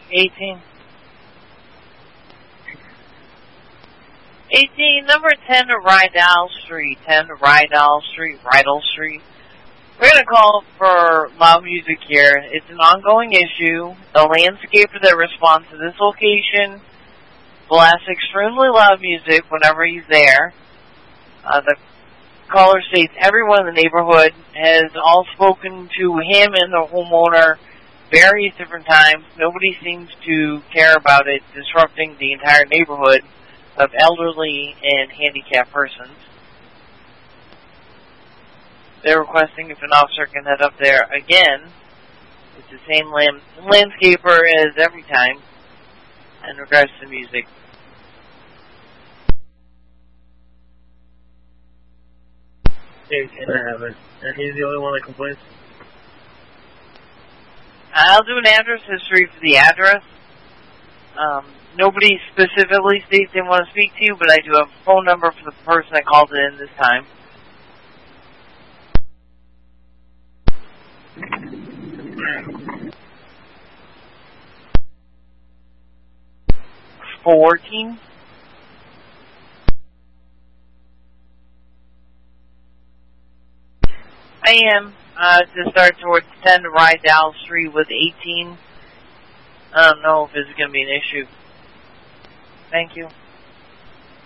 18. 18, number 10 to Rydell Street. 10 to Rydell Street, Rydell Street. We're going to call for loud music here. It's an ongoing issue. The landscaper that responds to this location blasts extremely loud music whenever he's there. The caller states everyone in the neighborhood has all spoken to him and the homeowner various different times. Nobody seems to care about it disrupting the entire neighborhood of elderly and handicapped persons. They're requesting if an officer can head up there again. It's the same landscaper as every time in regards to music. Hey, can I have it? And he's the only one that complains? I'll do an address history for the address. Nobody specifically states they want to speak to you, but I do have a phone number for the person that called it in this time. $14. I am to start towards 10 to Rydell Street with 18. I don't know if this is going to be an issue. Thank you.